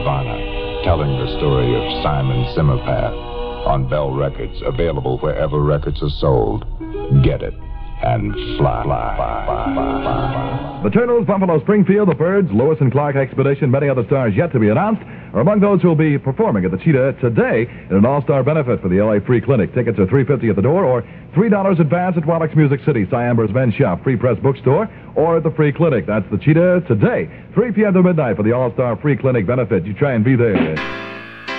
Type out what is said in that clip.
Nirvana, telling the story of Simon Simmerpath on Bell Records, available wherever records are sold. Get it and fly. The Turtles, Buffalo Springfield, the Byrds, Lewis and Clark Expedition, many other stars yet to be announced are among those who will be performing at the Cheetah today in an all-star benefit for the LA Free Clinic. Tickets are $3.50 at the door or $3 advance at Wallack's Music City, Cy Amber's Men's Shop, Free Press Bookstore, or at the Free Clinic. That's the Cheetah today, 3 p.m. to midnight for the all-star Free Clinic benefit. You try and be there.